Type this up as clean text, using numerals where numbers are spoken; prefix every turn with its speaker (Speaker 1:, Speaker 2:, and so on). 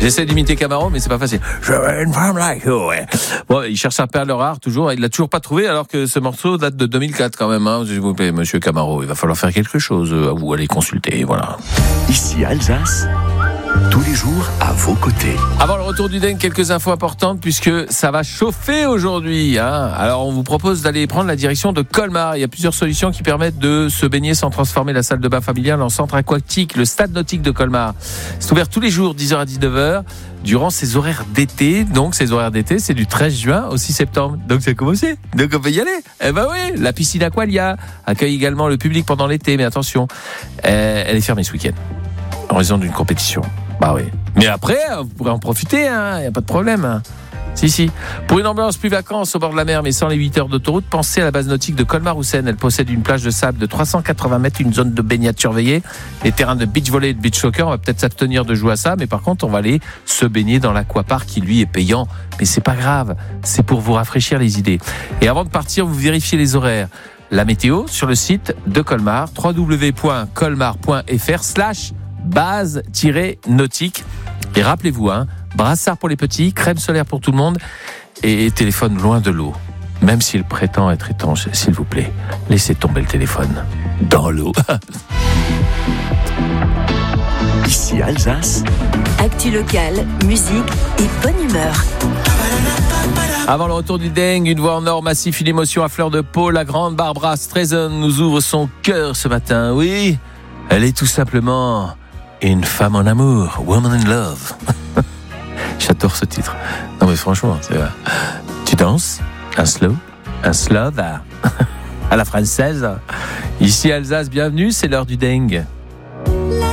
Speaker 1: J'essaie d'imiter Camaro, mais c'est pas facile. Je veux une femme like you. Ouais. Bon, il cherche un perle rare toujours. Il l'a toujours pas trouvé, alors que ce morceau date de 2004 quand même. S'il vous plaît, Monsieur Camaro, il va falloir faire quelque chose. À vous, allez consulter. Voilà.
Speaker 2: Ici Alsace, tous les jours à vos côtés.
Speaker 1: Avant le retour du Deng, quelques infos importantes puisque ça va chauffer aujourd'hui. Alors on vous propose d'aller prendre la direction de Colmar. Il y a plusieurs solutions qui permettent de se baigner sans transformer la salle de bain familiale en centre aquatique. Le stade nautique de Colmar, c'est ouvert tous les jours 10h à 19h durant ses horaires d'été. Donc ces horaires d'été, c'est du 13 juin au 6 septembre. Donc c'est commencé. Donc on peut y aller. Eh ben oui, la piscine Aqualia accueille également le public pendant l'été. Mais attention, elle est fermée ce week-end en raison d'une compétition. Bah oui. Mais après, vous pourrez en profiter, y a pas de problème. Si. Pour une ambiance plus vacances au bord de la mer, mais sans les 8 heures d'autoroute, pensez à la base nautique de Colmar-Houssen. Elle possède une plage de sable de 380 mètres, une zone de baignade surveillée, les terrains de beach volley et de beach soccer. On va peut-être s'abstenir de jouer à ça, mais par contre, on va aller se baigner dans l'aquapark qui, lui, est payant. Mais c'est pas grave. C'est pour vous rafraîchir les idées. Et avant de partir, vous vérifiez les horaires. La météo sur le site de Colmar, www.colmar.fr/base-nautique. Et rappelez-vous, brassard pour les petits, crème solaire pour tout le monde et téléphone loin de l'eau. Même s'il prétend être étanche, s'il vous plaît, laissez tomber le téléphone dans l'eau.
Speaker 2: Ici Alsace,
Speaker 3: actu locale, musique et bonne humeur.
Speaker 1: Avant le retour du Deng, une voix en or massif, une émotion à fleur de peau. La grande Barbra Streisand nous ouvre son cœur ce matin. Oui, elle est tout simplement une femme en amour, woman in love. J'adore ce titre. Non mais franchement, c'est vrai. Tu danses un slow là, à la française. Ici Alsace, bienvenue, c'est l'heure du Deng.